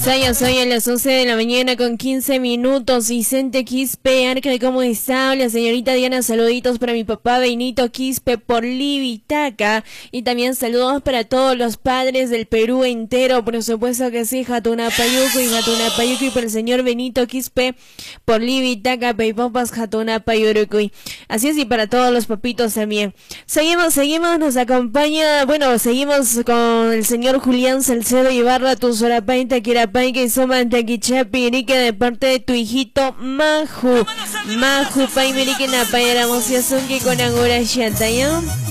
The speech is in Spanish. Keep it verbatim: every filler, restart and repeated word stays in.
Saya, soy a las once de la mañana con quince minutos. Vicente Quispe, Arca, ¿cómo está? La señorita Diana, saluditos para mi papá Benito Quispe por Libitaca. Y también saludos para todos los padres del Perú entero. Por supuesto que sí, Jatunapayuco y Jatunapayuco. Y para el señor Benito Quispe por Libitaca, Peipopas, Jatunapayuco. Así es, y para todos los papitos también. Seguimos, seguimos, nos acompaña, bueno, seguimos con el señor Julián Salcedo Ibarra, tu Sorapaita, Kirapaita y Somantaquichapirique, de parte de tu hijito Maju. Maju, Paimirique, Napayara, Mociazunki con Angura Shataya.